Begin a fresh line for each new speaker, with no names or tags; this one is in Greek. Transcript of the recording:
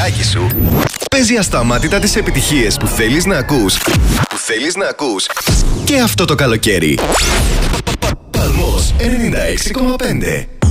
παραθυράκι σου παίζει ασταμάτητα τις επιτυχίες που θέλεις να ακούς. Και αυτό το καλοκαίρι. Παλμός 96,5.